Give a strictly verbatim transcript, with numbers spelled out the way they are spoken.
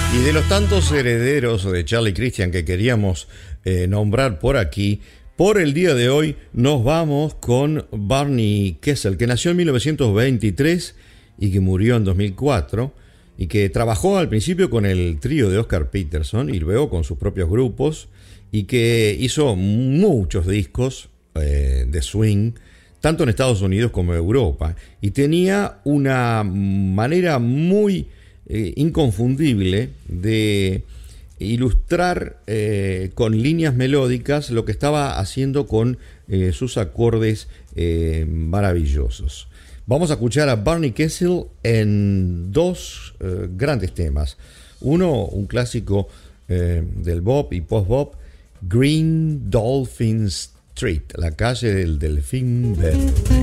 Y de los tantos herederos de Charlie Christian que queríamos eh, nombrar por aquí, por el día de hoy nos vamos con Barney Kessel, que nació en mil novecientos veintitrés y que murió en dos mil cuatro, y que trabajó al principio con el trío de Oscar Peterson y luego con sus propios grupos, y que hizo muchos discos eh, de swing, tanto en Estados Unidos como en Europa, y tenía una manera muy eh, inconfundible de ilustrar eh, con líneas melódicas lo que estaba haciendo con eh, sus acordes eh, maravillosos. Vamos a escuchar a Barney Kessel en dos eh, grandes temas. Uno, un clásico eh, del bop y post-bop, Green Dolphin Street, la calle del Delfín Verde.